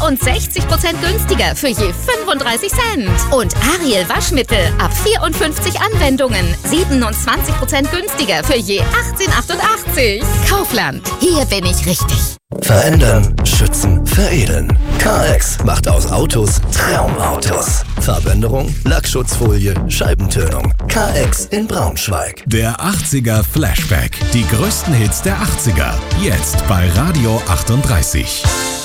und 60% günstiger für je 35 Cent. Und Ariel Waschmittel ab 54 Anwendungen 27% günstiger für je 18,88. Kaufland, hier bin ich richtig. Verändern, schützen, veredeln. KX macht aus Autos Traumautos. Farbänderung, Lackschutzfolie, Scheibentönung. KX in Braunschweig. Der 80er Flashback. Die größten Hits der 80er. Jetzt bei Radio 38.